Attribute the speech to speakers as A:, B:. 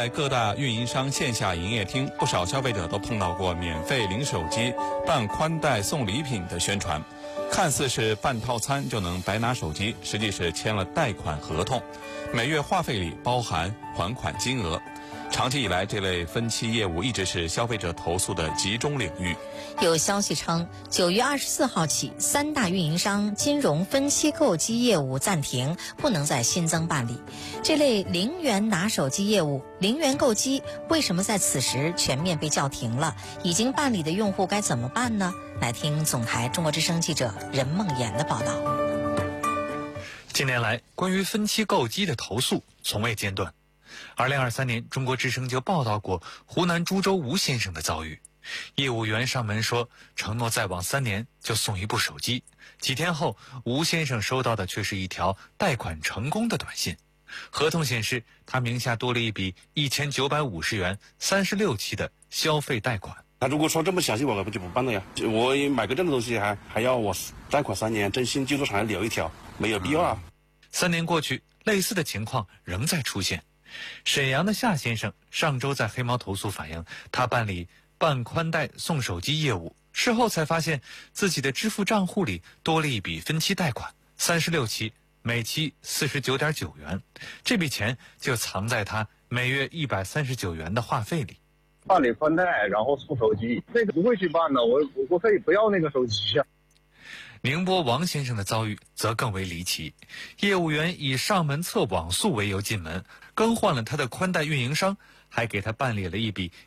A: 在各大运营商线下营业厅，不少消费者都碰到过免费领手机、办宽带送礼品的宣传，看似是办套餐就能白拿手机，实际是签了贷款合同，每月话费里包含还款金额。长期以来，这类分期业务一直是消费者投诉的集中领域。
B: 有消息称，9月24号起，3大运营商金融分期购机业务暂停，不能再新增办理。这类零元拿手机业务、零元购机，为什么在此时全面被叫停了？已经办理的用户该怎么办呢？来听总台中国之声记者任梦妍的报道。
C: 近年来，关于分期购机的投诉从未间断。2023年，中国之声就报道过湖南株洲吴先生的遭遇。业务员上门说，承诺再往3年就送一部手机。几天后，吴先生收到的却是一条贷款成功的短信。合同显示，他名下多了一笔1950元36期的消费贷款。
D: 他如果说这么详细，我就不办了呀。我买个这种东西还要我贷款3年，征信记录上还留一条，没有必要啊。
C: 3年过去，类似的情况仍在出现。沈阳的夏先生上周在黑猫投诉反映，他办理办宽带送手机业务，事后才发现自己的支付账户里多了一笔分期贷款，36期，每期49.9元，这笔钱就藏在他每月139元的话费里。
E: 办理宽带，然后送手机，那个不会去办呢，我可以不要那个手机啊。
C: 宁波王先生的遭遇则更为离奇，业务员以上门测网速为由进门，更换了他的宽带运营商，还给他办理了一笔